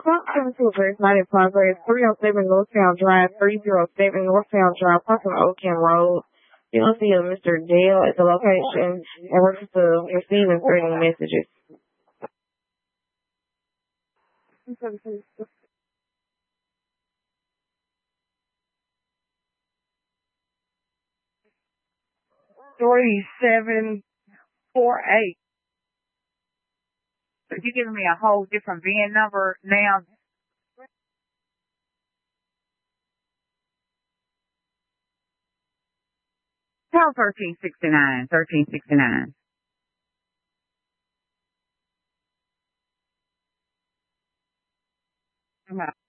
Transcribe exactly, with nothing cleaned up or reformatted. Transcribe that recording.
Welcome to address ninety-five Grade, three oh seven Northtown Drive, three oh seven Northtown Drive, Parkland Oakland Road. You will see a Mister Dale at the location and we're just uh, receiving threatening messages. Three seven four eight. So you're giving me a whole different V I N number now. Tell thirteen sixty-nine. Thirteen sixty-nine. Uh-huh.